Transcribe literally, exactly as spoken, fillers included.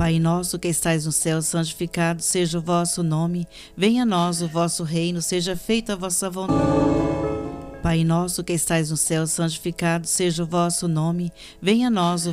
Pai nosso que estais no céu, santificado seja o vosso nome. Venha a nós o vosso reino, seja feita a vossa vontade. Pai nosso que estais no céu, santificado seja o vosso nome. Venha a nós o